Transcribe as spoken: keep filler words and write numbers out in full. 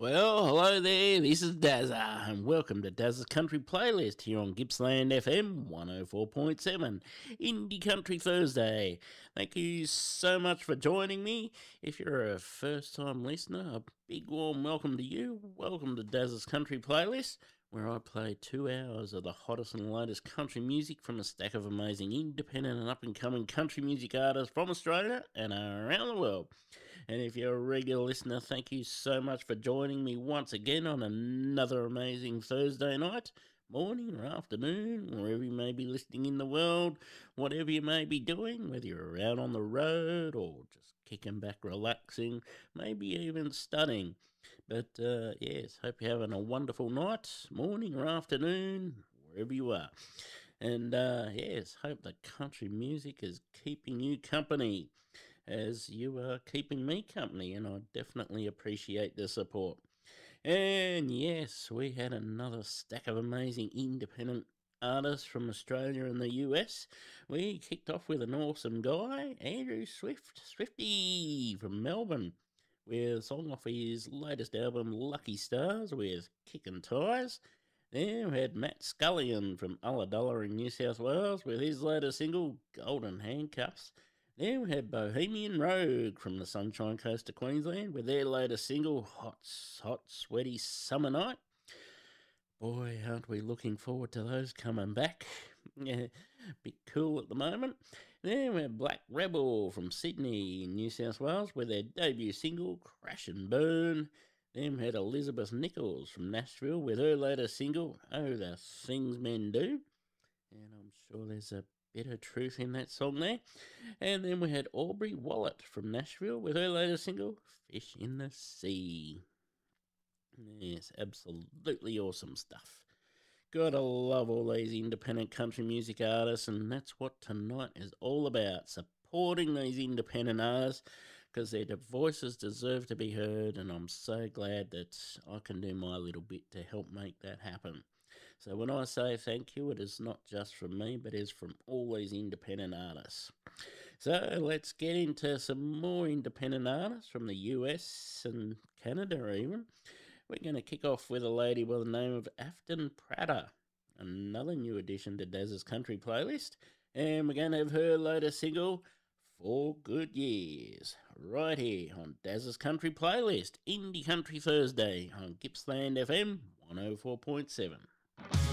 Well, hello there, this is Dazza, and welcome to Dazza's Country Playlist here on Gippsland F M one oh four point seven, Indie Country Thursday. Thank you so much for joining me. If you're a first time listener, a big warm welcome to you. Welcome to Dazza's Country Playlist, where I play two hours of the hottest and latest country music from a stack of amazing independent and up and coming country music artists from Australia and around the world. And if you're a regular listener, thank you so much for joining me once again on another amazing Thursday night, morning, or afternoon, wherever you may be listening in the world, whatever you may be doing, whether you're out on the road or just kicking back, relaxing, maybe even studying. But uh, yes, hope you're having a wonderful night, morning, or afternoon, wherever you are. And uh, yes, hope the country music is keeping you company as you are keeping me company, and I definitely appreciate the support. And yes, we had another stack of amazing independent artists from Australia and the U S. We kicked off with an awesome guy, Andrew Swift, Swifty from Melbourne, with a song off his latest album, Lucky Stars, with Kickin' Ties. Then we had Matt Scullion from Ulladulla in New South Wales with his latest single, Golden Handcuffs. Then we had Bohemian Rogue from the Sunshine Coast of Queensland with their latest single, Hot, Hot, Sweaty Summer Night. Boy, aren't we looking forward to those coming back. Yeah, bit cool at the moment. Then we had Black Rebel from Sydney in New South Wales with their debut single, Crash and Burn. Then we had Elizabeth Nichols from Nashville with her latest single, Oh, the Things Men Do. And I'm sure there's a bit of truth in that song there. And then we had Aubrey Wallet from Nashville with her latest single, Fish in the Sea. Yes, absolutely awesome stuff. Gotta love all these independent country music artists, and that's what tonight is all about, supporting these independent artists, because their voices deserve to be heard, and I'm so glad that I can do my little bit to help make that happen. So when I say thank you, it is not just from me, but is from all these independent artists. So let's get into some more independent artists from the U S and Canada even. We're going to kick off with a lady by the name of Afton Prater, another new addition to Daz's Country Playlist, and we're going to have her latest single, Four Good Years, right here on Daz's Country Playlist, Indie Country Thursday on Gippsland F M one oh four point seven.